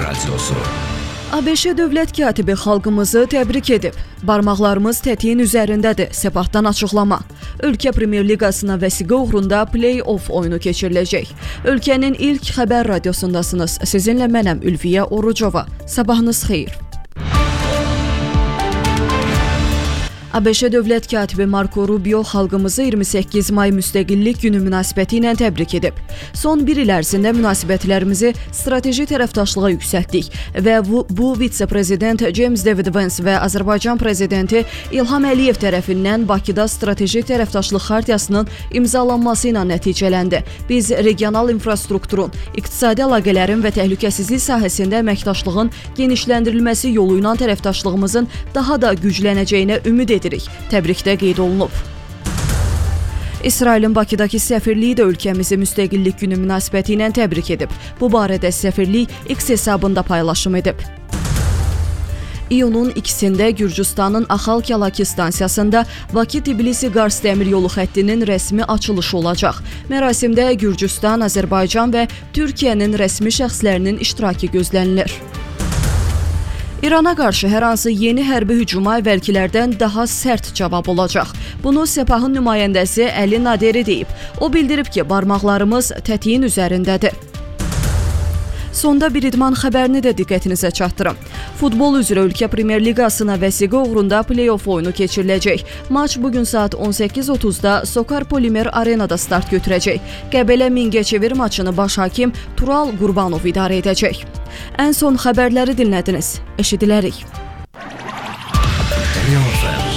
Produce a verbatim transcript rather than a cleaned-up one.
Radiosu. ABŞ dövlət katibi xalqımızı təbrik edib. Barmaqlarımız tətiyin üzərindədir. Sepahdan açıqlama. Ölkə Premyer Liqasına vəsiqə uğrunda play-off oyunu keçiriləcək. Ölkənin ilk xəbər radiosundasınız. Sizinlə mənəm Ülviyə Orucova. Sabahınız xeyir. ABŞ dövlət katibi Marco Rubio xalqımızı iyirmi səkkiz may müstəqillik günü münasibəti ilə təbrik edib. Son bir il ərzində münasibətlərimizi strateji tərəfdaşlığa yüksəltdik və bu, bu vitse-prezident James David Vance və Azərbaycan prezidenti İlham Əliyev tərəfindən Bakıda strateji tərəfdaşlıq xartiyasının imzalanması ilə nəticələndi. Biz regional infrastrukturun, iqtisadi əlaqələrin və təhlükəsizlik sahəsində əməkdaşlığın genişləndirilməsi yolu ilə tərəfdaşlığımızın daha da güclənəcəyinə ümid edirik. Təbrikdə qeyd olunub. İsrailin Bakıdakı səfirliyi də ölkəmizi müstəqillik günü münasibəti ilə təbrik edib. Bu barədə səfirlik X hesabında paylaşım edib. İyunun ikisində Gürcüstanın Axal-Kalaki stansiyasında Bakı-Tbilisi-Qars dəmir yolu xəttinin rəsmi açılışı olacaq. Mərasimdə Gürcüstan, Azərbaycan və Türkiyənin rəsmi şəxslərinin iştirakı gözlənilir. İrana qarşı hər hansı yeni hərbi hücuma əvvəlkilərdən daha sərt cavab olacaq. Bunu Sepahın nümayəndəsi Əli Naderi deyib. O bildirib ki, barmaqlarımız tətiyin üzərindədir. Sonda bir idman xəbərini də diqqətinizə çatdırım. Futbol üzrə Ölkə Premyer Liqasına vəsiqə uğrunda play-off oyunu keçiriləcək. Maç bugün saat on səkkiz otuzda Sokar Polimer Arenada start götürəcək. Qəbələ Mingəçevir maçını baş hakim Tural Qurbanov idarə edəcək. Ən son xəbərləri dinlədiniz. Eşidilərik.